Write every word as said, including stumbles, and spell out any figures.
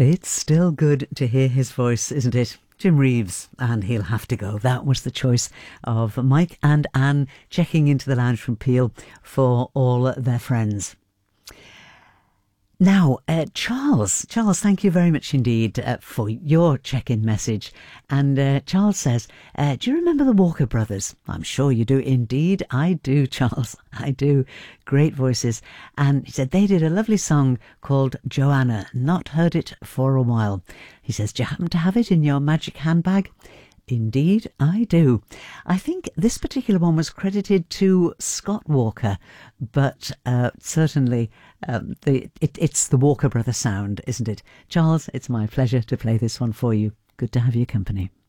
It's still good to hear his voice, isn't it? Jim Reeves, and He'll Have to Go. That was the choice of Mike and Anne checking into the lounge from Peel for all their friends. Now, uh, Charles, Charles, thank you very much indeed uh, for your check-in message. And uh, Charles says, uh, do you remember the Walker Brothers? I'm sure you do. Indeed, I do, Charles. I do. Great voices. And he said they did a lovely song called Joanna. Not heard it for a while. He says, do you happen to have it in your magic handbag? Indeed, I do. I think this particular one was credited to Scott Walker, but uh, certainly um, the it, it's the Walker Brother sound, isn't it? Charles, it's my pleasure to play this one for you. Good to have your company.